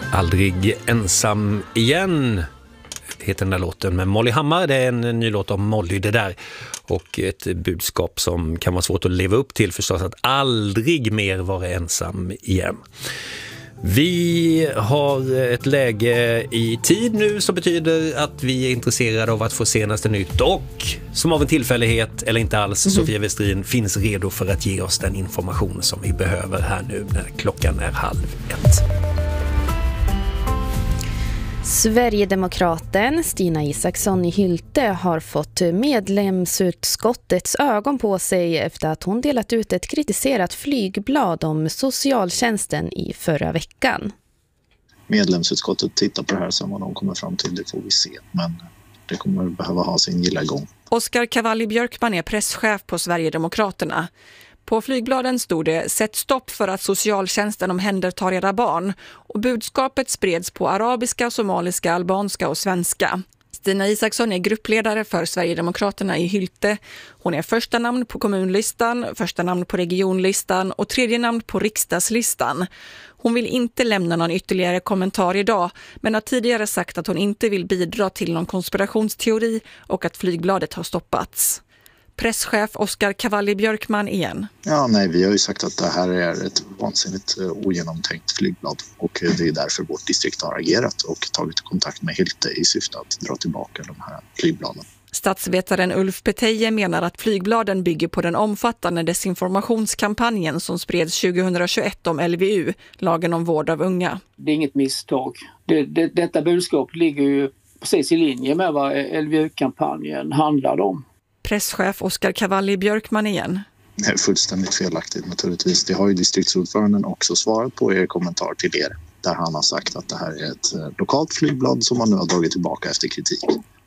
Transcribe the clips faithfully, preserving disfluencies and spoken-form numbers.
Aldrig ensam igen heter den där låten med Molly Hammar. Det är en ny låt om Molly det där. Och ett budskap som kan vara svårt att leva upp till förstås, att aldrig mer vara ensam igen. Vi har ett läge i tid nu som betyder att vi är intresserade av att få senaste nytt och som av en tillfällighet eller inte alls mm. Sofia Westrin finns redo för att ge oss den information som vi behöver här nu när klockan är halv ett. Sverigedemokraten Stina Isaksson i Hylte har fått medlemsutskottets ögon på sig efter att hon delat ut ett kritiserat flygblad om socialtjänsten i förra veckan. Medlemsutskottet tittar på det här, som vad de kommer fram till, det får vi se. Men det kommer behöva ha sin gilla gång. Oskar Cavalli-Björkman är presschef på Sverigedemokraterna. På flygbladen stod det "Sätt stopp för att socialtjänsten omhändertar era barn" och budskapet spreds på arabiska, somaliska, albanska och svenska. Stina Isaksson är gruppledare för Sverigedemokraterna i Hylte. Hon är första namn på kommunlistan, första namn på regionlistan och tredje namn på riksdagslistan. Hon vill inte lämna någon ytterligare kommentar idag, men har tidigare sagt att hon inte vill bidra till någon konspirationsteori och att flygbladet har stoppats. Presschef Oskar Cavalli-Björkman igen. Ja, nej, vi har ju sagt att det här är ett vansinnigt ogenomtänkt flygblad och det är därför vårt distrikt har agerat och tagit kontakt med Hylte i syfte att dra tillbaka de här flygbladen. Statsvetaren Ulf Peteje menar att flygbladen bygger på den omfattande desinformationskampanjen som spreds tjugohundratjugoett om L V U, lagen om vård av unga. Det är inget misstag. Det, det, detta budskap ligger ju precis i linje med vad L V U-kampanjen handlade om. Presschef Oskar Cavalli-Björkman igen. Det är fullständigt felaktigt naturligtvis. Det har ju distriktsordföranden också svarat på er kommentar till er. Där han har sagt att det här är ett lokalt flygblad som man nu har dragit tillbaka efter kritik.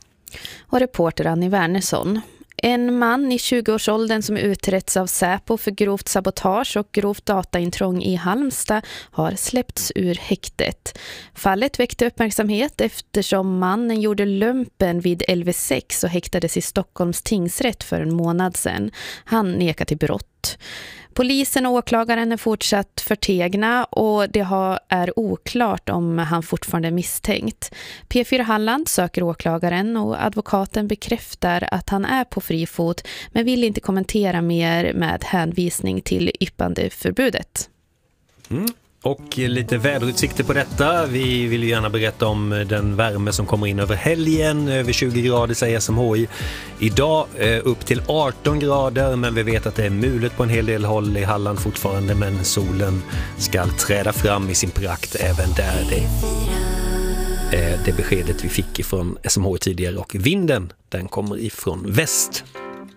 Och reporter Annie Wernersson. En man i tjugoårsåldern som utretts av Säpo för grovt sabotage och grovt dataintrång i Halmstad har släppts ur häktet. Fallet väckte uppmärksamhet eftersom mannen gjorde lumpen vid L V sex och häktades i Stockholms tingsrätt för en månad sedan. Han nekar till brott. Polisen och åklagaren är fortsatt förtegna och det har, är oklart om han fortfarande är misstänkt. P fyra Halland söker åklagaren och advokaten bekräftar att han är på fri fot men vill inte kommentera mer med hänvisning till yppandeförbudet. Mm. Och lite väderutsikter på detta. Vi vill ju gärna berätta om den värme som kommer in över helgen. Över tjugo grader säger S M H I. Idag upp till arton grader, men vi vet att det är mulet på en hel del håll i Halland fortfarande. Men solen ska träda fram i sin prakt även där. Det är det beskedet vi fick ifrån S M H I tidigare. Och vinden, den kommer ifrån väst.